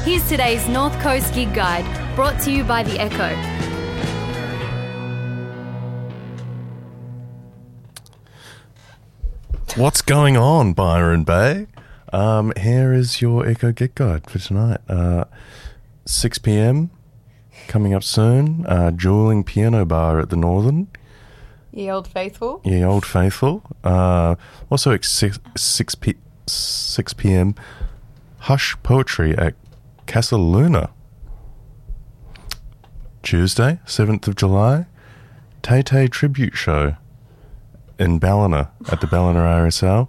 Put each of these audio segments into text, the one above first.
Here's today's North Coast Gig Guide, brought to you by The Echo. What's going on, Byron Bay? Here is your Echo Gig Guide for tonight. 6 p.m, coming up soon. Dueling Piano Bar at the Northern. Ye Old Faithful. Ye Old Faithful. Also at 6 p.m, Hush Poetry at Casa Luna. Tuesday, 7th of July, Tay Tay Tribute Show in Ballina at the Ballina RSL.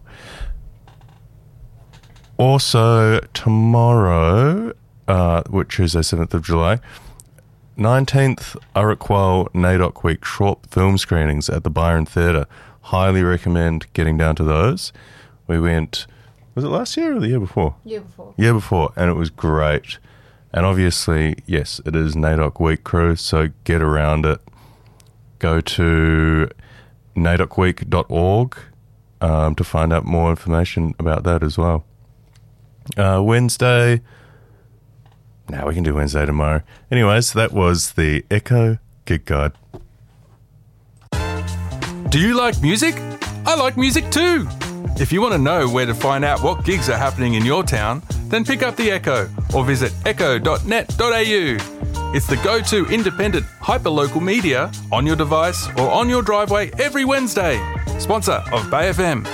Also tomorrow, which is the 7th of July, 19th Urquhart NAIDOC Week short film screenings at the Byron Theatre. Highly recommend getting down to those. We went, was it last year or the year before? Year before. Year before, and it was great. And obviously, yes, it is NAIDOC Week crew, so get around it. Go to naidocweek.org to find out more information about that as well. Wednesday... Now we can do Wednesday tomorrow. Anyways, that was the Echo Gig Guide. Do you like music? I like music too. If you want to know where to find out what gigs are happening in your town, then pick up the Echo or visit echo.net.au. It's the go-to independent hyperlocal media on your device or on your driveway every Wednesday. Sponsor of Bay FM.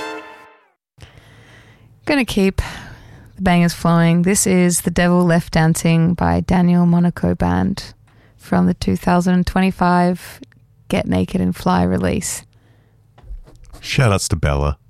Gonna keep the bangers flowing. This is The Devil Left Dancing by Daniel Monaco Band from the 2025 Get Naked and Fly release. Shout outs to Bella.